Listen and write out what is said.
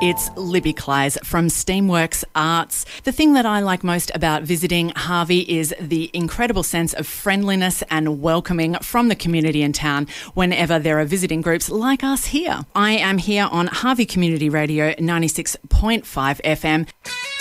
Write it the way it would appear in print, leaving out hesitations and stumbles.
It's Libby Clies from Steamworks Arts. The thing that I like most about visiting Harvey is the incredible sense of friendliness and welcoming from the community in town whenever there are visiting groups like us here. I am here on Harvey Community Radio 96.5 FM.